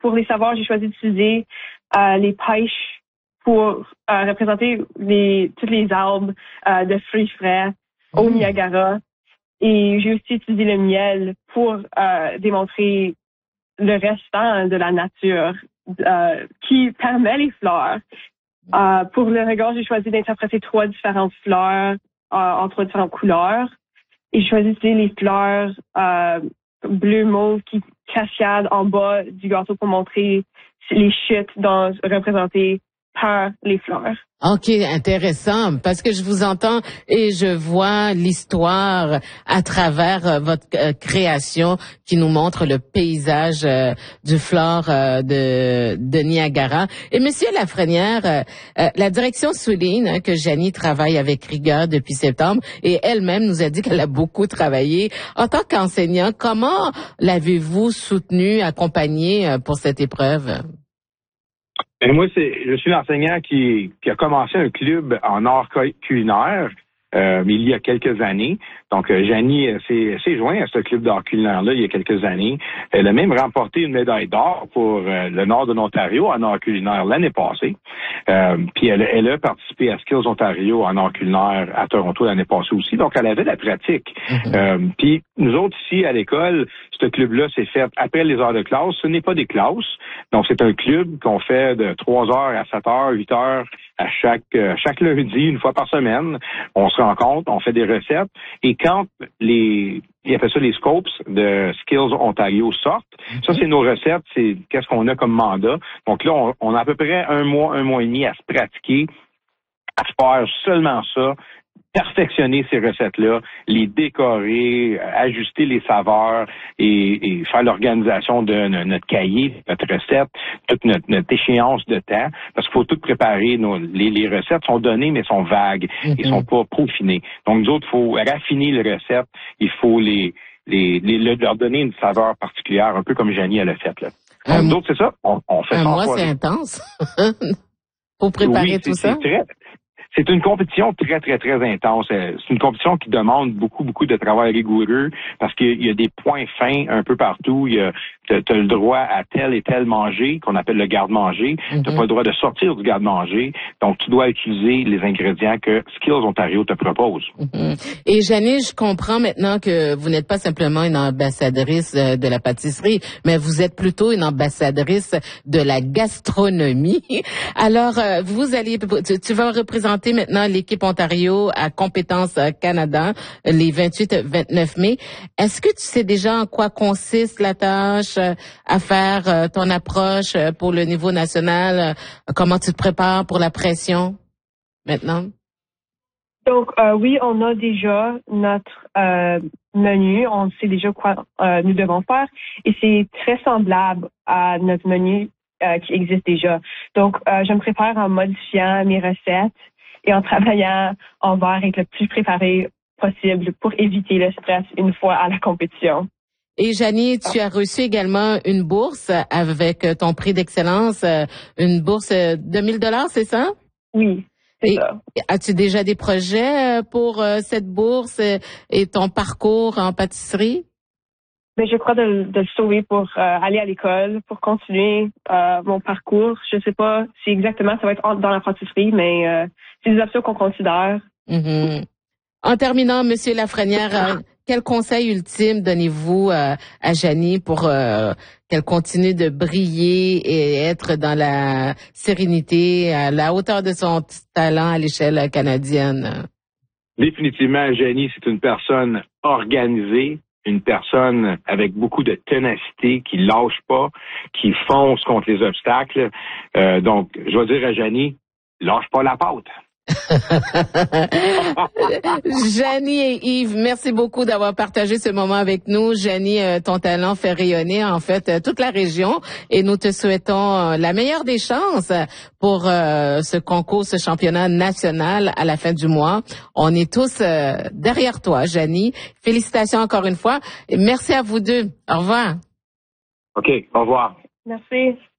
pour les savoirs, j'ai choisi d'utiliser les pêches pour représenter toutes les arbres de fruits frais au Niagara. Et j'ai aussi utilisé le miel pour démontrer le restant de la nature qui permet les fleurs. Pour le regard, j'ai choisi d'interpréter 3 différentes fleurs en 3 différentes couleurs. Et j'ai choisi d'utiliser les fleurs bleu mauve qui cascadent en bas du gâteau pour montrer les chutes représentées par les fleurs. OK, intéressant, parce que je vous entends et je vois l'histoire à travers votre création qui nous montre le paysage du flore de Niagara. Et Monsieur Lafrenière, la direction souligne que Janie travaille avec rigueur depuis septembre et elle-même nous a dit qu'elle a beaucoup travaillé. En tant qu'enseignant, comment l'avez-vous soutenu, accompagné pour cette épreuve? Et moi, je suis l'enseignant qui a commencé un club en art culinaire il y a quelques années. Donc, Janie s'est jointe à ce club d'art culinaire-là il y a quelques années. Elle a même remporté une médaille d'or pour le nord de l'Ontario en art culinaire l'année passée. Puis elle a participé à Skills Ontario en art culinaire à Toronto l'année passée aussi. Donc, elle avait de la pratique. Puis nous autres ici à l'école, ce club-là s'est fait après les heures de classe. Ce n'est pas des classes. Donc, c'est un club qu'on fait de 3 heures à 7 heures, 8 heures à chaque lundi, une fois par semaine. On se rencontre, on fait des recettes. Et quand ils appellent ça les scopes de Skills Ontario sortent, ça, c'est nos recettes, c'est qu'est-ce qu'on a comme mandat. Donc là, on a à peu près un mois et demi à se pratiquer, à faire seulement ça, perfectionner ces recettes-là, les décorer, ajuster les saveurs et faire l'organisation de notre cahier, notre recette, toute notre échéance de temps, parce qu'il faut tout préparer. Les recettes sont données, mais sont vagues. Ils sont pas peaufinées. Donc, nous autres, il faut raffiner les recettes. Il faut leur donner une saveur particulière, un peu comme Janie elle a fait, là. Donc, nous autres, c'est ça. On fait ça. Moi, c'est intense. Pour préparer tout ça. C'est une compétition très, très, très intense. C'est une compétition qui demande beaucoup, beaucoup de travail rigoureux parce qu'il y a des points fins un peu partout. Tu as le droit à tel et tel manger, qu'on appelle le garde-manger. Tu n'as pas le droit de sortir du garde-manger. Donc, tu dois utiliser les ingrédients que Skills Ontario te propose. Et Janie, je comprends maintenant que vous n'êtes pas simplement une ambassadrice de la pâtisserie, mais vous êtes plutôt une ambassadrice de la gastronomie. Alors, tu vas représenter maintenant l'équipe Ontario à Compétences Canada les 28 et 29 mai. Est-ce que tu sais déjà en quoi consiste la tâche à faire, ton approche pour le niveau national? Comment tu te prépares pour la pression maintenant? Donc, oui, on a déjà notre menu. On sait déjà quoi nous devons faire. Et c'est très semblable à notre menu qui existe déjà. Donc, je me prépare en modifiant mes recettes et en travaillant envers être le plus préparé possible pour éviter le stress une fois à la compétition. Et Janie, tu as reçu également une bourse avec ton prix d'excellence, une bourse de 1 000 $, c'est ça? Oui, c'est ça. As-tu déjà des projets pour cette bourse et ton parcours en pâtisserie? Mais je crois de le sauver pour aller à l'école, pour continuer mon parcours. Je sais pas si exactement ça va être dans la pâtisserie, mais c'est des options qu'on considère. En terminant, Monsieur Lafrenière, quel conseil ultime donnez-vous à Janie pour qu'elle continue de briller et être dans la sérénité, à la hauteur de son talent à l'échelle canadienne? Définitivement, Janie, c'est une personne organisée, une personne avec beaucoup de ténacité, qui lâche pas, qui fonce contre les obstacles. Donc, je vais dire à Janie, lâche pas la pâte. Janie et Yves, merci beaucoup d'avoir partagé ce moment avec nous. Janie, ton talent fait rayonner en fait toute la région et nous te souhaitons la meilleure des chances pour ce concours, ce championnat national à la fin du mois. On est tous derrière toi, Janie. Félicitations encore une fois et merci à vous deux. Au revoir. OK, au revoir. Merci.